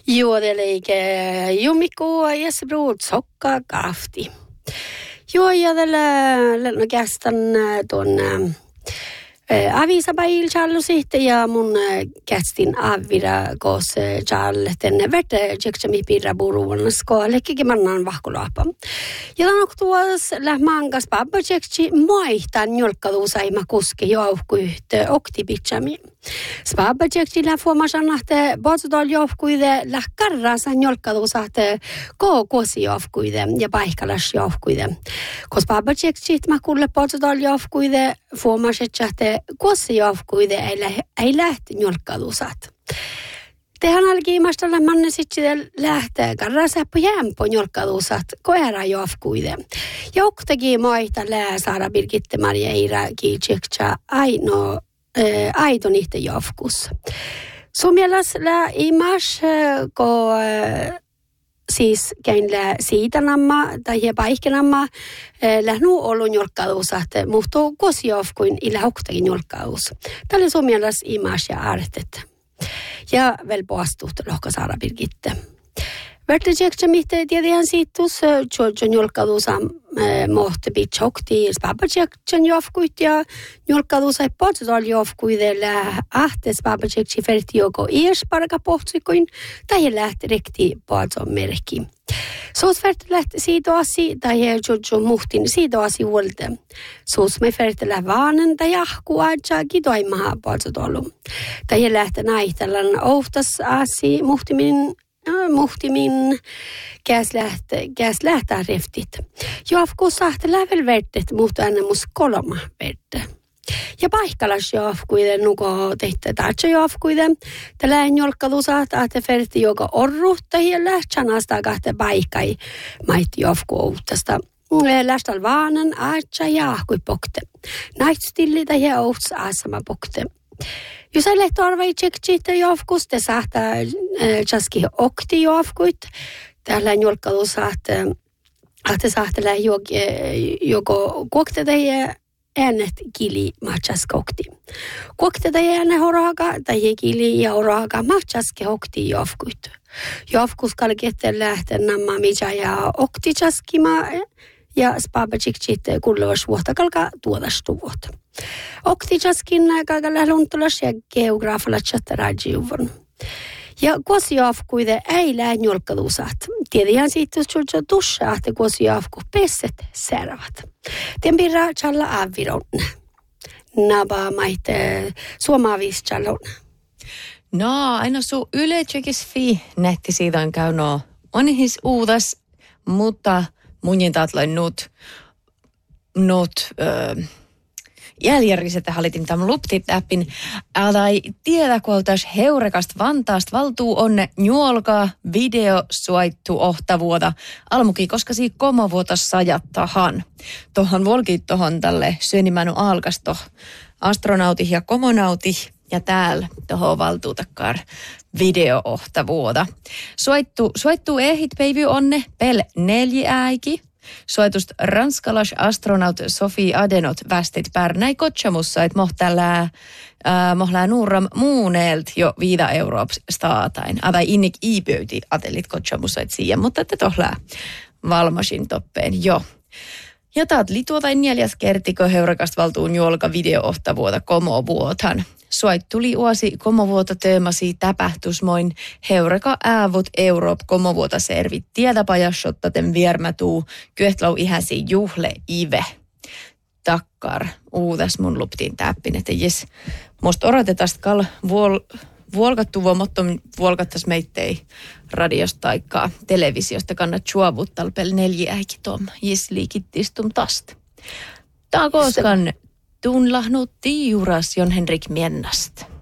Juodeleike jummikua ja se brud sokka kafti. Joo, ja tällä kästän tuon avisabail challu sitten ja mun kästin avira kos challeten vete jeksami pirra buruun skoolekki mannan vahkulaapa. Ja tanok tuos lähmangas babba jekchi moihtan jolkkaduusaima kuski jouhkuiht oktipitsami. Spabba jekchi lähfuomasan ahte botsudol jouhkuide lähkarrasan jolkkaduusahte kokosi jouhkuide ja paikkalas jouhkuide. Kos babba jekchi makulle botsudol jouhkuide fuomasetsahte kuossi jouhkuide ei lähti jolkkaduusat. Tehän alkiimastalla manne sitten lähtee karrasäppö jämpö jolkkaduusat koera jouhkuide. Jouktegi moihta lää Saara Birgitte Maria Eira kiitsekcha aito niitä jouhkus. Suomelas lää imas ko siis käinlä siitä namma tai paikkenamma lähnu ollut jolkkaduusat, mutta kosi jouhkuin illä hoktakin jolkkaduus. Tällä suomelas imas ja artet. Ja väl poastuut lohka Saara Birgitte. Värtlisekse mihte tiedihän siitus, tjoljon jolkkaduusa mohte bitchokti, spabajeksen jofkuit ja jolkkaduusa potsudol jofkuidella ahte spabajeksi ferti joko iesparka pohtsikoin tai lähti rekti potson merkki. Soos färti lähti siidoasi tai tjoljon muhtin siidoasi vuolte. Soos me färti lähvaanen tai jahku aja kidoimaha potsudolu. Tai lähti naihtalan ohtas asi muhtimin käs lähtää reftit. Joafku sahte lävel vertet, mutta aina mus kolma verte. Ja paikkalas joafkuiden nuko tehtä taatsa joafkuiden. Tällään jolkkaduusat ahte ferti joka orruhta ja lähtsanasta kahte paikai maitti joafku outtasta. Lähtal vaanan aatsa jaahkui pokte. Naitstilli ja outs asama pokte. Jos ei lehto arvei tsekkiitä joafkus, te saattaa jaski okti joafkuit. Täällä jolkkaduusat ahte saattelee joko kuokte tai äänet kili mahtsaske okti. Kuokte tai ääne horaaka tai kili ja horaaka mahtsaske okti joafkuit. Joafkus kalkette lähten namma mitä ja okti jaskima ja spabajiksit kulluvas vuotta kalka tuodastu vuotta. Oktijaskin kalka luntulas ja geografalla chattarajiuvon. Ja kuosiafkuide ei lähen jolkkaduusat. Tiedihän siitä, että tussaa, että kuosiafku pesset särvät. Tien pirra challa aviron. Naba maite suomaavis challon. No, aina su Yle.fi nettisidan käy on his uudas, mutta munjin taatloin jäljärriset hallitin tämän luptit appin. Älä tiedä, kuoltais heurekast Vantaast valtuu onne juolkaa video suaittu ohtavuota almuki, koska siinä komovuota sajattahan. Tohon volkiit tohon tälle syönimänu alkasto astronauti ja komonauti ja täällä tohon valtuutakkaan video-ohtavuota. Suaittu ehit peivy onne pel 4 äiki. Soitust ranskalas astronaut Sophie Adenot västit pärnäi kotsamussa, että mohlää nuuram muuneelt jo 5 Euroops staatain. Avai innik iipöyti atelit kotsamussa, että siihen, mutta että tohlää valmasin toppeen jo. Ja taat lituotain 4. kertikö heurakast valtuun juolka video-ohtavuota komovuotan. Soit tuli uosi komovuota töömasi täpähtusmoin heureka äävut Euroop komovuota servit tietäpajassottaten viermätuu kyhtlau ihäsi juhle ive. Takkar uudas mun luptiin täppin, että jes, musta odotetast kal vuolkattu vuomottom vuolkattas meittei radiosta taikkaa televisiosta kannat suovuttal pel 4 äiki tom jes liikittistum tast. Tää koskan tuun lahnut tiuras Jon Henrik Miennast.